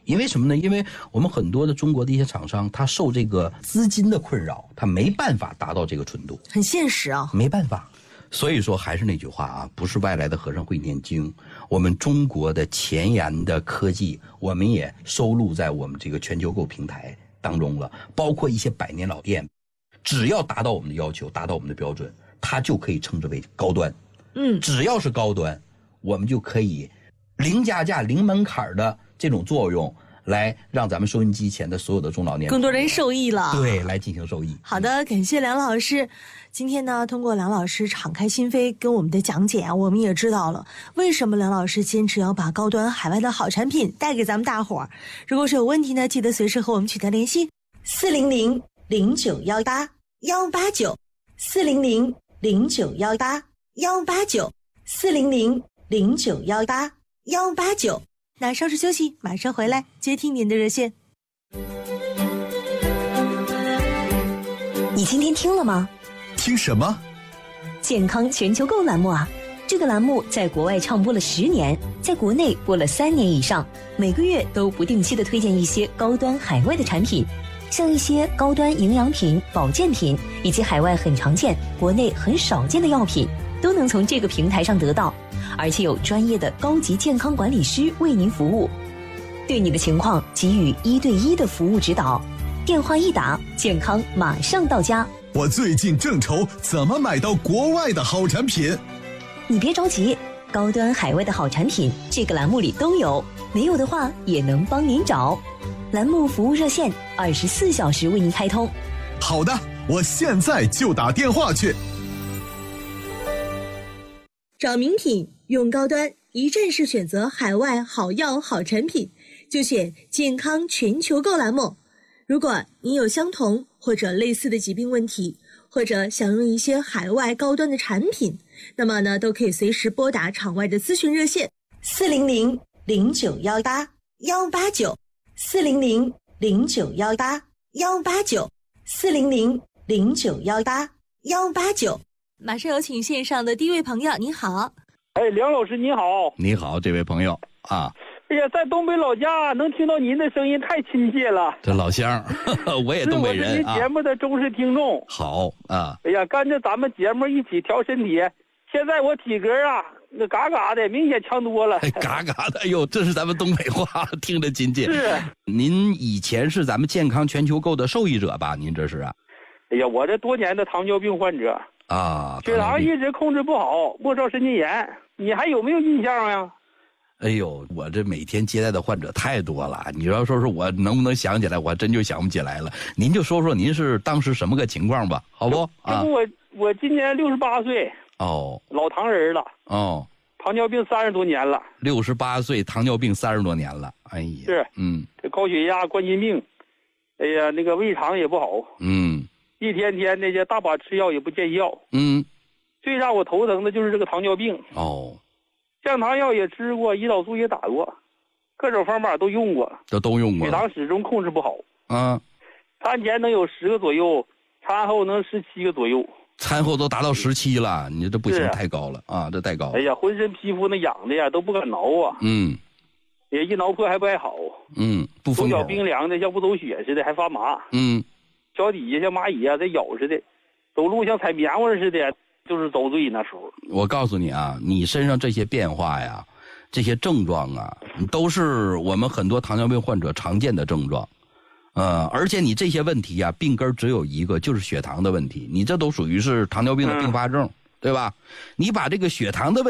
因为什么呢？因为我们很多的中国的一些厂商，他受这个资金的困扰，他没办法达到这个纯度， 很现实啊， 没办法。所以说还是那句话啊，不是外来的和尚会念经，我们中国的前沿的科技，我们也收录在我们这个全球购平台当中了，包括一些百年老店，只要达到我们的要求，达到我们的标准，它就可以称之为高端。只要是高端，我们就可以零加价、零门槛的这种作用，来让咱们收音机前的所有的中老年更多人受益了。 对，来进行受益。 好的，感谢梁老师。今天呢，通过梁老师敞开心扉跟我们的讲解啊，我们也知道了为什么梁老师坚持要把高端海外的好产品带给咱们大伙儿。如果是有问题呢，记得随时和我们取得联系，400-0918-189，400-0918-189。那稍事休息，马上回来接听您的热线。 你今天听了吗？ 听什么？ 健康全球购栏目啊！这个栏目在国外唱播了10年，在国内播了3年以上，每个月都不定期的推荐一些高端海外的产品，像一些高端营养品、保健品，以及海外很常见、国内很少见的药品，都能从这个平台上得到，而且有专业的高级健康管理师为您服务，对你的情况给予1对1的服务指导。电话一打，健康马上到家。 我最近正愁怎么买到国外的好产品。 你别着急，高端海外的好产品这个栏目里都有，没有的话也能帮您找。栏目服务热线24小时为您开通。 好的，我现在就打电话去。 找名品用高端，一站式选择海外好药好产品，就选健康全球购栏目。如果您有相同或者类似的疾病问题，或者想用一些海外高端的产品，那么呢，都可以随时拨打场外的咨询热线400-0918-189，400-0918-189。马上有请线上的第一位朋友，你好。 梁老师你好。 你好，这位朋友啊。 哎呀，在东北老家能听到您的声音太亲切了。 这老乡，我也东北人啊。 是我是您节目的忠实听众。 好啊。 哎呀，跟着咱们节目一起调身体，现在我体格啊，那嘎嘎的，明显强多了。 嘎嘎的，哎呦，这是咱们东北话，听着亲切。 是。 您以前是咱们健康全球购的受益者吧？您这是啊？ 哎呀，我这多年的糖尿病患者啊， 血糖一直控制不好，末梢神经炎，你还有没有印象呀？ 哎呦，我这每天接待的患者太多了，你要说是我能不能想起来，我真就想不起来了。您就说说您是当时什么个情况吧，好不？ 这不我今年68岁哦， 老糖人了哦， 糖尿病30多年了 ，68岁糖尿病30多年了，哎呀， 是，这高血压、冠心病，哎呀，那个胃肠也不好，一天天那些大把吃药也不见效，最让我头疼的就是这个糖尿病哦。 降糖药也吃过，胰岛素也打过，各种方法都用过， 都用过， 血糖始终控制不好。餐前能有10个左右，餐后能17个左右， 餐后都达到17了，你这不行，太高了啊，这太高了。 哎呀，浑身皮肤那痒的呀，都不敢挠啊。也一挠破还不爱好。 不风口， 手脚冰凉的，像不走血似的，还发麻。脚底下像蚂蚁啊，在咬似的，走路像踩棉花似的。就是遭罪那时候。我告诉你啊，你身上这些变化呀，这些症状啊，都是我们很多糖尿病患者常见的症状。而且你这些问题啊，病根只有一个，就是血糖的问题。你这都属于是糖尿病的并发症，对吧？你把这个血糖的问题